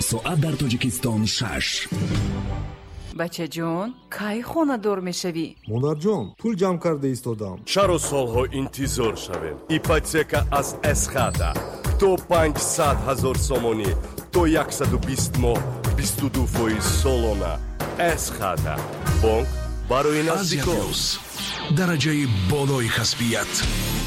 соат дар Тоҷикистон 6. бача ҷон, кай хонадор мешавӣ? монарҷон, пул ҷамъ карда истодам. чаро солҳо интизор шавем? ипотека аз эсхата то 500 000 сомонӣ то 120 моҳ 22% солона. эсхата бонк барои наздикон. дараҷаи болои касбият.